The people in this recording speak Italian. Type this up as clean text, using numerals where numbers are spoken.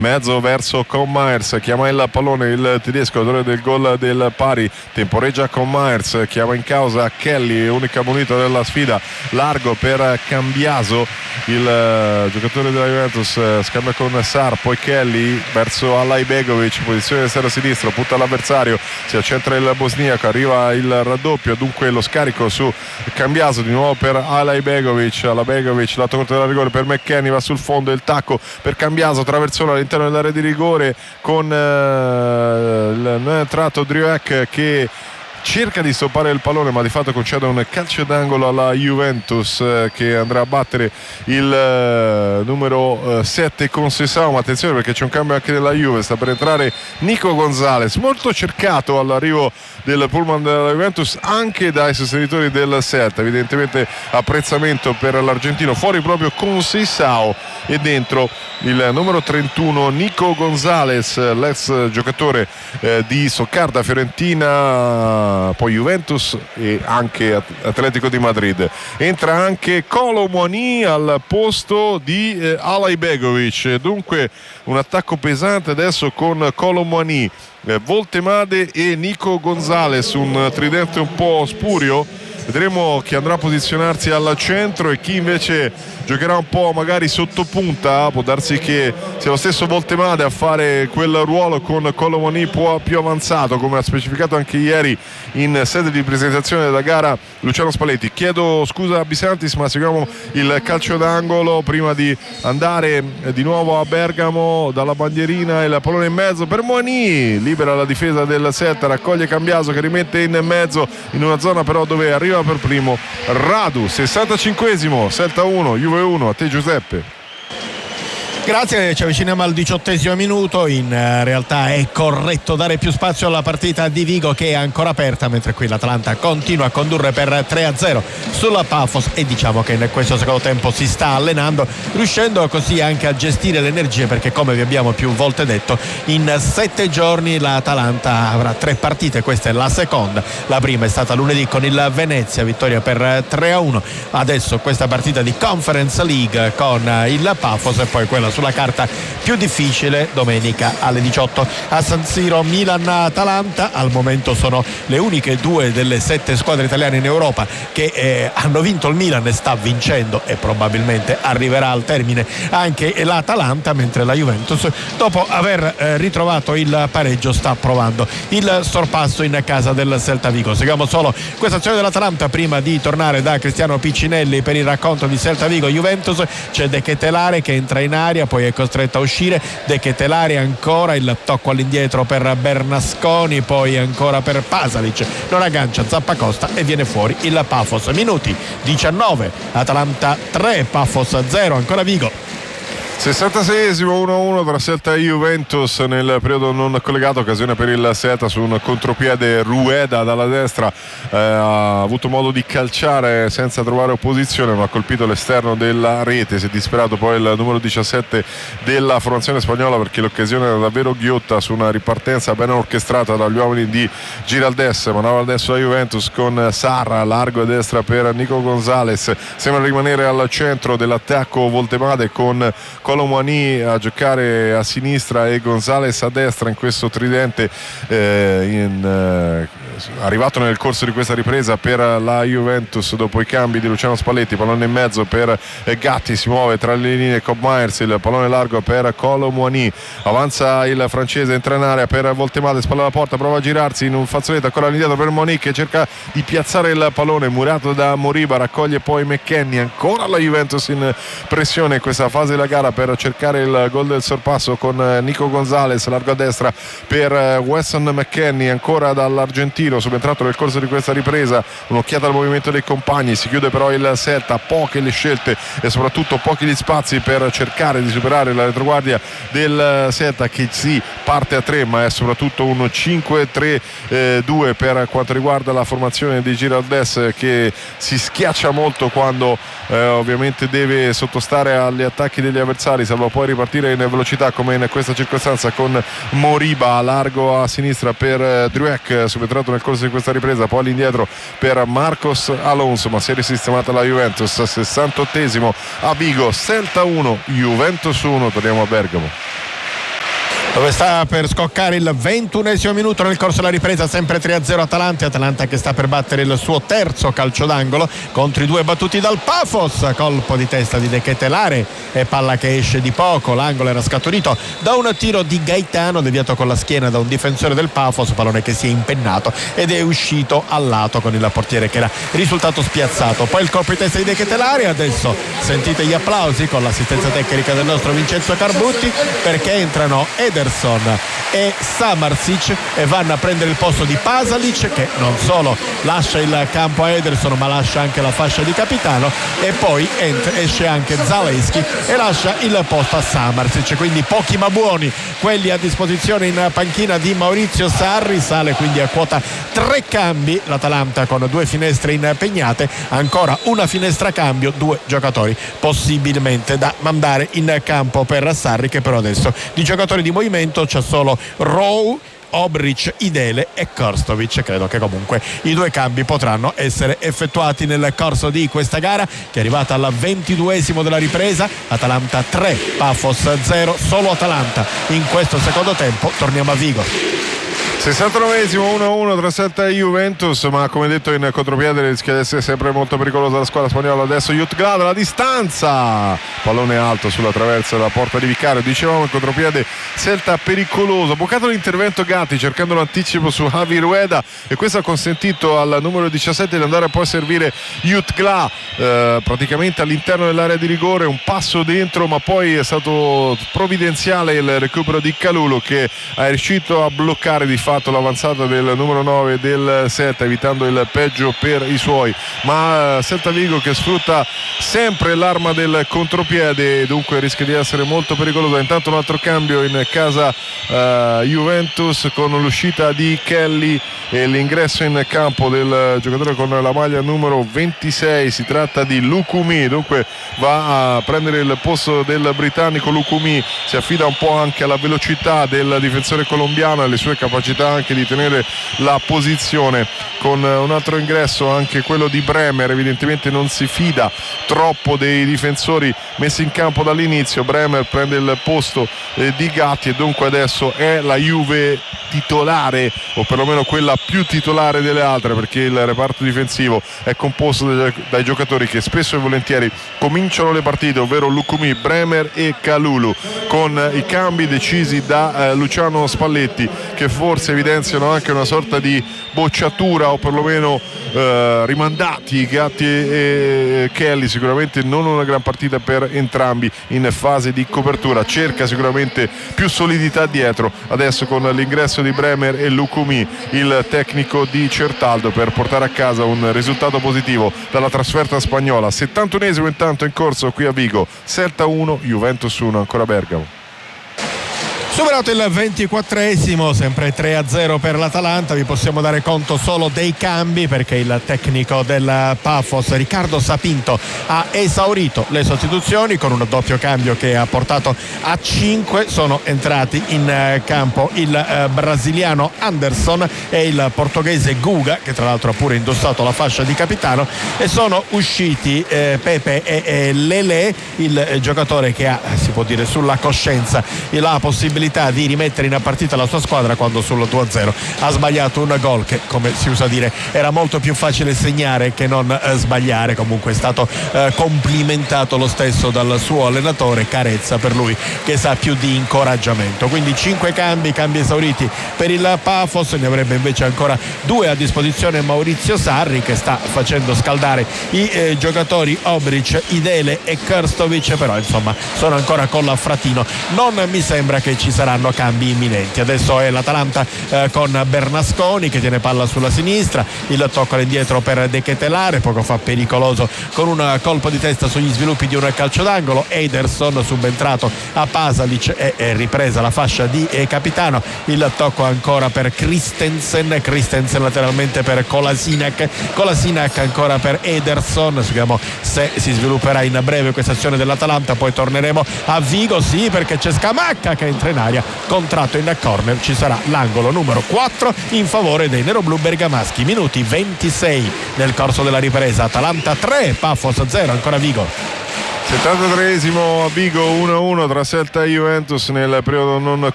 mezzo verso con Myers, chiama il pallone il tedesco, autore del gol del pari, temporeggia con Myers, chiama in causa Kelly, unica munita della sfida, largo per Cambiaso, il giocatore della Juventus scambia con Sar, poi Kelly verso Alaibegovic, posizione esterno sinistro, punta l'avversario, si accentra il bosniaco, arriva il raddoppio, dunque lo scarico su Cambiaso, di nuovo per Alaibegovic, lato corto della rigore per McKennie, va sul fondo, il tacco per Cambiaso, traversone all'interno dell'area di rigore con il tratto Driouek che cerca di stoppare il pallone, ma di fatto concede un calcio d'angolo alla Juventus che andrà a battere il numero 7 con Sessao. Ma attenzione, perché c'è un cambio anche nella Juve, sta per entrare Nico Gonzalez, molto cercato all'arrivo del pullman della Juventus anche dai sostenitori del Celta, evidentemente apprezzamento per l'argentino, fuori proprio con Sessao e dentro il numero 31 Nico Gonzalez, l'ex giocatore di Stoccarda, Fiorentina, poi Juventus e anche Atletico di Madrid. Entra anche Kolo Muani al posto di Alaibegovic, dunque un attacco pesante adesso con Kolo Muani, Voltemade e Nico Gonzalez, un tridente un po' spurio. Vedremo chi andrà a posizionarsi al centro e chi invece giocherà un po' magari sotto punta. Può darsi che sia lo stesso Voltemade a fare quel ruolo con Kolo Muani più avanzato, come ha specificato anche ieri in sede di presentazione della gara Luciano Spalletti. Chiedo scusa a Bisantis, ma seguiamo il calcio d'angolo prima di andare di nuovo a Bergamo. Dalla bandierina il pallone in mezzo per Muani, libera la difesa del Celta, raccoglie Cambiaso che rimette in mezzo in una zona però dove arriva per primo Radu. 65esimo, Celta 1 Juve 1. A te Giuseppe. Grazie, ci avviciniamo al 18° minuto. In realtà è corretto dare più spazio alla partita di Vigo, che è ancora aperta, mentre qui l'Atalanta continua a condurre per 3-0 sulla Pafos, e diciamo che in questo secondo tempo si sta allenando, riuscendo così anche a gestire le energie, perché come vi abbiamo più volte detto, in 7 giorni l'Atalanta avrà 3 partite, questa è la seconda. La prima è stata lunedì con il Venezia, vittoria per 3-1, adesso questa partita di Conference League con il Pafos e poi quella sulla carta più difficile domenica alle 18 a San Siro. Milan-Atalanta al momento sono le uniche 2 delle 7 squadre italiane in Europa che hanno vinto. Il Milan sta vincendo e probabilmente arriverà al termine anche l'Atalanta, mentre la Juventus, dopo aver ritrovato il pareggio, sta provando il sorpasso in casa del Celta Vigo. Seguiamo solo questa azione dell'Atalanta prima di tornare da Cristiano Piccinelli per il racconto di Celta Vigo Juventus. C'è De Ketelare che entra in aria, poi è costretto a uscire. De Ketelare ancora, il tocco all'indietro per Bernasconi, poi ancora per Pasalic, non aggancia Zappacosta e viene fuori il Pafos. Minuti 19, Atalanta 3 Pafos 0 ancora Vigo. 66esimo, 1-1 tra Celta e Juventus nel periodo non collegato, occasione per il Celta su un contropiede. Rueda dalla destra ha avuto modo di calciare senza trovare opposizione, ma ha colpito l'esterno della rete. Si è disperato poi il numero 17 della formazione spagnola, perché l'occasione era davvero ghiotta su una ripartenza ben orchestrata dagli uomini di Giraldez. Manovra adesso la Juventus con Sarra, largo a destra per Nico Gonzalez, sembra rimanere al centro dell'attacco Voltemade con Kolo Muani a giocare a sinistra e Gonzalez a destra in questo tridente arrivato nel corso di questa ripresa per la Juventus dopo i cambi di Luciano Spalletti. Pallone in mezzo per Gatti, si muove tra le linee Cobb Myers, il pallone largo per Kolo Muani, avanza il francese, entra in area per Voltemade, spalla alla porta, prova a girarsi in un fazzoletto, ancora all'indietro per Muani che cerca di piazzare il pallone, murato da Moriba, raccoglie poi McKennie. Ancora la Juventus in pressione in questa fase della gara per cercare il gol del sorpasso con Nico Gonzalez, largo a destra per Weston McKennie, ancora dall'argentino subentrato nel corso di questa ripresa. Un'occhiata al movimento dei compagni, si chiude però il Celta, poche le scelte e soprattutto pochi gli spazi per cercare di superare la retroguardia del Celta, che sì, parte a 3 ma è soprattutto un 5-3-2 per quanto riguarda la formazione di Giraldez, che si schiaccia molto quando ovviamente deve sottostare agli attacchi degli avversari, salvo poi ripartire in velocità come in questa circostanza con Moriba, largo a sinistra per Driouek, subentrato nel corso di questa ripresa, poi all'indietro per Marcos Alonso, ma si è risistemata la Juventus. 68esimo a Vigo, Celta 1 Juventus 1. Torniamo a Bergamo. dove sta per scoccare il 21esimo minuto nel corso della ripresa, sempre 3-0 Atalanta che sta per battere il suo terzo calcio d'angolo contro i due battuti dal Pafos. Colpo di testa di De Ketelare e palla che esce di poco. L'angolo era scaturito da un tiro di Gaetano deviato con la schiena da un difensore del Pafos, pallone che si è impennato ed è uscito al lato con il portiere che era risultato spiazzato. Poi il colpo di testa di De Ketelare. Adesso sentite gli applausi con l'assistenza tecnica del nostro Vincenzo Carbutti, perché entrano Ederson e Samarsic e vanno a prendere il posto di Pasalic, che non solo lascia il campo a Ederson ma lascia anche la fascia di capitano, e poi esce anche Zalewski e lascia il posto a Samarsic. Quindi pochi ma buoni quelli a disposizione in panchina di Maurizio Sarri. Sale quindi a quota 3 cambi l'Atalanta con 2 finestre impegnate, ancora una finestra cambio, 2 giocatori possibilmente da mandare in campo per Sarri, che però adesso di giocatori di movimento c'è solo Rowe, Obric, Idele e Krstovic. Credo che comunque i 2 cambi potranno essere effettuati nel corso di questa gara, che è arrivata al 22esimo della ripresa. Atalanta 3, Pafos 0, solo Atalanta in questo secondo tempo. Torniamo a Vigo. 69esimo 1-1 tra Celta e Juventus, ma come detto in contropiede rischia di essere sempre molto pericolosa la squadra spagnola. Adesso Jutgla dalla distanza, pallone alto sulla traversa della porta di Vicario. Dicevamo in contropiede Celta pericoloso, bucato l'intervento Gatti cercando l'anticipo su Javi Rueda, e questo ha consentito al numero 17 di andare poi a servire Jutgla praticamente all'interno dell'area di rigore, un passo dentro, ma poi è stato provvidenziale il recupero di Kalulu, che è riuscito a bloccare di fatto l'avanzata del numero 9 del Celta, evitando il peggio per i suoi. Ma Celta Vigo che sfrutta sempre l'arma del contropiede, dunque rischia di essere molto pericolosa. Intanto un altro cambio in casa Juventus, con l'uscita di Kelly e l'ingresso in campo del giocatore con la maglia numero 26, si tratta di Lukumi, dunque va a prendere il posto del britannico. Lukumi si affida un po' anche alla velocità del difensore colombiano e alle sue capacità anche di tenere la posizione, con un altro ingresso anche quello di Bremer. Evidentemente non si fida troppo dei difensori messi in campo dall'inizio. Bremer prende il posto di Gatti e dunque adesso è la Juve titolare, o perlomeno quella più titolare delle altre, perché il reparto difensivo è composto dai giocatori che spesso e volentieri cominciano le partite, ovvero Lukumi, Bremer e Kalulu, con i cambi decisi da Luciano Spalletti, che forse evidenziano anche una sorta di bocciatura, o perlomeno rimandati. Gatti e Kelly sicuramente non una gran partita per entrambi in fase di copertura, cerca sicuramente più solidità dietro. Adesso con l'ingresso di Bremer e Lukumi, il tecnico di Certaldo, per portare a casa un risultato positivo dalla trasferta spagnola. 71esimo intanto in corso qui a Vigo, Celta 1 Juventus 1 ancora Bergamo. Superato il 24esimo, sempre 3-0 per l'Atalanta. Vi possiamo dare conto solo dei cambi, perché il tecnico del Pafos, Riccardo Sapinto, ha esaurito le sostituzioni con un doppio cambio che ha portato a 5. Sono entrati in campo il brasiliano Anderson e il portoghese Guga, che tra l'altro ha pure indossato la fascia di capitano, e sono usciti Pepe e Lele, il giocatore che ha, si può dire, sulla coscienza la possibilità di rimettere in partita la sua squadra quando sullo 2-0 ha sbagliato un gol che, come si usa dire, era molto più facile segnare che non sbagliare. Comunque è stato complimentato lo stesso dal suo allenatore, carezza per lui che sa più di incoraggiamento. Quindi 5 cambi esauriti per il Pafos, ne avrebbe invece ancora 2 a disposizione Maurizio Sarri, che sta facendo scaldare i giocatori Obric, Idele e Krstovic, però insomma sono ancora con l'affratino. Non mi sembra che ci saranno cambi imminenti. Adesso è l'Atalanta con Bernasconi che tiene palla sulla sinistra, il tocco all'indietro per De Ketelare, poco fa pericoloso con un colpo di testa sugli sviluppi di un calcio d'angolo. Ederson subentrato a Pasalic e ripresa la fascia di capitano, il tocco ancora per Christensen lateralmente per Kolasinac ancora per Ederson. Vediamo se si svilupperà in breve questa azione dell'Atalanta, poi torneremo a Vigo. Sì, perché c'è Scamacca che entra in aria, contratto in corner. Ci sarà l'angolo numero 4 in favore dei neroblù bergamaschi. Minuti 26 nel corso della ripresa. Atalanta 3, Pafos 0 ancora Vigo. 73esimo a Vigo, 1-1 tra Celta e Juventus nel periodo non